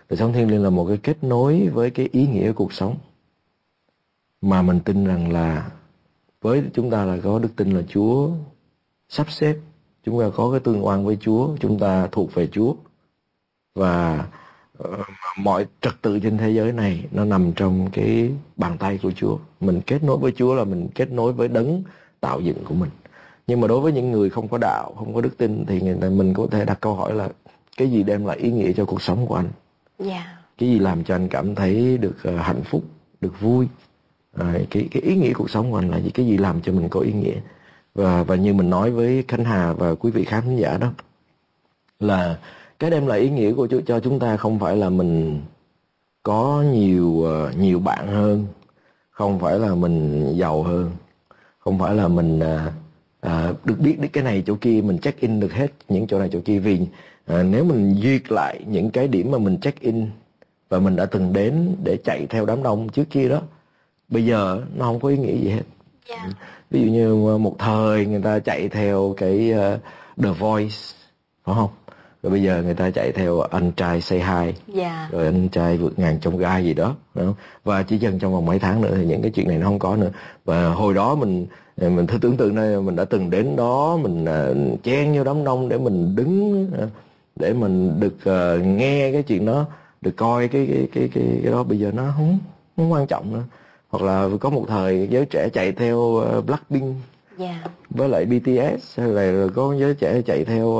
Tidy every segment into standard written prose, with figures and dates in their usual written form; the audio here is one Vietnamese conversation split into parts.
Đời sống thiêng liêng là một cái kết nối với cái ý nghĩa cuộc sống, mà mình tin rằng là với chúng ta là có đức tin là Chúa sắp xếp, chúng ta có cái tương oan với Chúa, chúng ta thuộc về Chúa, và mọi trật tự trên thế giới này nó nằm trong cái bàn tay của Chúa. Mình kết nối với Chúa là mình kết nối với đấng tạo dựng của mình. Nhưng mà đối với những người không có đạo, không có đức tin, thì mình có thể đặt câu hỏi là cái gì đem lại ý nghĩa cho cuộc sống của anh? Cái gì làm cho anh cảm thấy được hạnh phúc, được vui? Cái ý nghĩa cuộc sống của anh là gì? Cái gì làm cho mình có ý nghĩa? Và như mình nói với Khánh Hà và quý vị khán thính giả đó, là cái đem lại ý nghĩa của Chúa cho chúng ta không phải là mình có nhiều bạn hơn, không phải là mình giàu hơn, không phải là mình được biết đến cái này chỗ kia, mình check in được hết những chỗ này chỗ kia. Vì nếu mình duyệt lại những cái điểm mà mình check in và mình đã từng đến để chạy theo đám đông trước kia đó, bây giờ nó không có ý nghĩa gì hết. Ví dụ như một thời người ta chạy theo cái The Voice, phải không? Rồi bây giờ người ta chạy theo Anh Trai Say Hi, rồi Anh Trai Vượt Ngàn Chông Gai gì đó, đúng không? Và chỉ dần trong vòng mấy tháng nữa thì những cái chuyện này nó không có nữa. Và hồi đó mình thử tưởng tượng đây, mình đã từng đến đó, mình chen vô đám đông để mình đứng, để mình được nghe cái chuyện đó, được coi cái đó. Bây giờ nó không quan trọng nữa. Hoặc là có một thời giới trẻ chạy theo Blackpink với lại BTS, hay là có giới trẻ chạy theo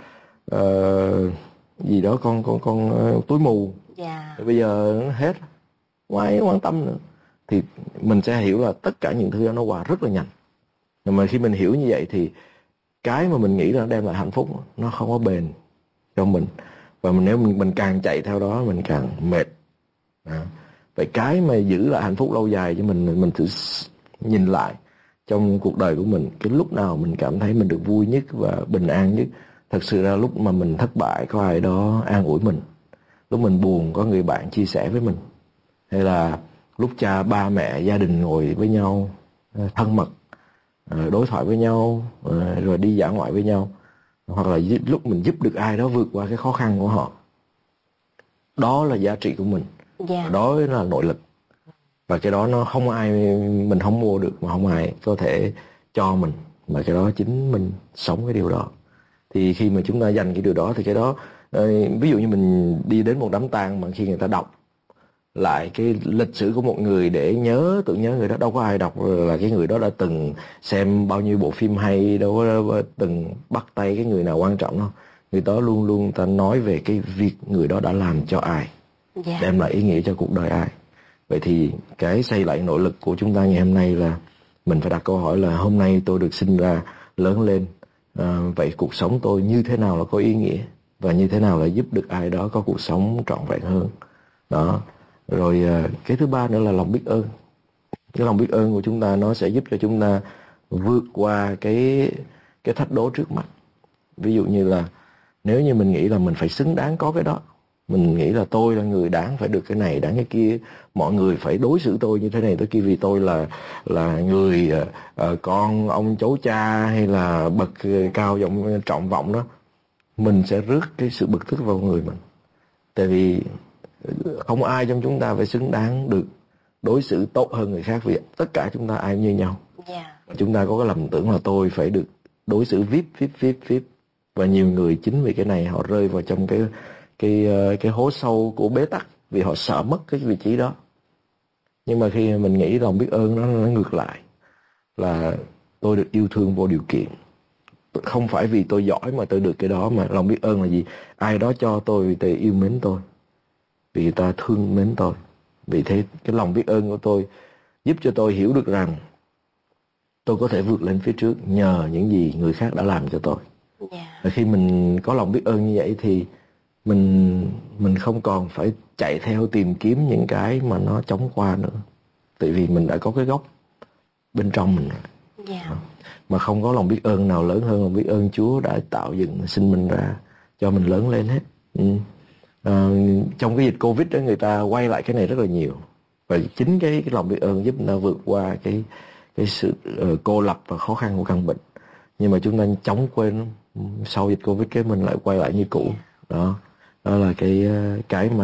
gì đó con túi mù. Bây giờ nó hết, không ai quan tâm nữa. Thì mình sẽ hiểu là tất cả những thứ đó nó qua rất là nhanh. Nhưng mà khi mình hiểu như vậy thì cái mà mình nghĩ là nó đem lại hạnh phúc nó không có bền cho mình. Và nếu mình càng chạy theo đó mình càng mệt. Vậy cái mà giữ lại hạnh phúc lâu dài cho mình thử nhìn lại trong cuộc đời của mình, cái lúc nào mình cảm thấy mình được vui nhất và bình an nhất. Thật sự ra lúc mà mình thất bại có ai đó an ủi mình, lúc mình buồn có người bạn chia sẻ với mình, hay là lúc cha ba mẹ gia đình ngồi với nhau thân mật, đối thoại với nhau, rồi đi dã ngoại với nhau, hoặc là lúc mình giúp được ai đó vượt qua cái khó khăn của họ. Đó là giá trị của mình. Đó là nội lực. Và cái đó nó không ai, mình không mua được, mà không ai có thể cho mình, mà cái đó chính mình sống cái điều đó. Thì khi mà chúng ta dành cái điều đó thì cái đó, ví dụ như mình đi đến một đám tang mà khi người ta đọc lại cái lịch sử của một người để tưởng nhớ người đó, đâu có ai đọc là cái người đó đã từng xem bao nhiêu bộ phim hay, đâu có từng bắt tay cái người nào quan trọng đâu. Người đó luôn luôn ta nói về cái việc người đó đã làm cho ai, đem lại ý nghĩa cho cuộc đời ai. Vậy thì cái xây lại nội lực của chúng ta ngày hôm nay là mình phải đặt câu hỏi là hôm nay tôi được sinh ra, lớn lên, vậy cuộc sống tôi như thế nào là có ý nghĩa, và như thế nào là giúp được ai đó có cuộc sống trọn vẹn hơn. Đó. Rồi cái thứ ba nữa là lòng biết ơn. Cái lòng biết ơn của chúng ta nó sẽ giúp cho chúng ta vượt qua cái thách đố trước mặt. Ví dụ như là nếu như mình nghĩ là mình phải xứng đáng có cái đó, mình nghĩ là tôi là người đáng phải được cái này, đáng cái kia, mọi người phải đối xử tôi như thế này tới kia vì tôi là người con ông cháu cha hay là bậc cao trọng vọng đó, mình sẽ rước cái sự bực tức vào người mình. Tại vì không ai trong chúng ta phải xứng đáng được đối xử tốt hơn người khác, vì tất cả chúng ta ai như nhau. Chúng ta có cái lầm tưởng là tôi phải được đối xử VIP. Và nhiều người chính vì cái này họ rơi vào trong cái hố sâu của bế tắc, vì họ sợ mất cái vị trí đó. Nhưng mà khi mình nghĩ lòng biết ơn nó ngược lại, là tôi được yêu thương vô điều kiện. Không phải vì tôi giỏi mà tôi được cái đó, mà lòng biết ơn là gì? Ai đó cho tôi vì ta yêu mến tôi, vì người ta thương mến tôi. Vì thế cái lòng biết ơn của tôi giúp cho tôi hiểu được rằng tôi có thể vượt lên phía trước nhờ những gì người khác đã làm cho tôi. Và khi mình có lòng biết ơn như vậy thì mình không còn phải chạy theo tìm kiếm những cái mà nó chóng qua nữa. Tại vì mình đã có cái gốc bên trong mình. Mà không có lòng biết ơn nào lớn hơn lòng biết ơn Chúa đã tạo dựng sinh mình ra cho mình lớn lên hết. Trong cái dịch Covid đó, người ta quay lại cái này rất là nhiều. Và chính cái lòng biết ơn giúp người ta vượt qua cái sự cô lập và khó khăn của căn bệnh. Nhưng mà chúng ta chóng quên, sau dịch Covid cái mình lại quay lại như cũ. Đó là cái mà